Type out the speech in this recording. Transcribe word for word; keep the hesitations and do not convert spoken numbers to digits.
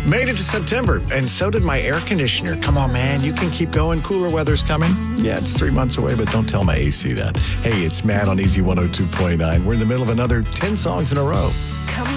Made it to September, and so did my air conditioner. Come on, man, you can keep going. Cooler weather's coming. Yeah, it's three months away, but don't tell my A C that. Hey, it's Matt on Easy one oh two point nine. We're in the middle of another ten songs in a row.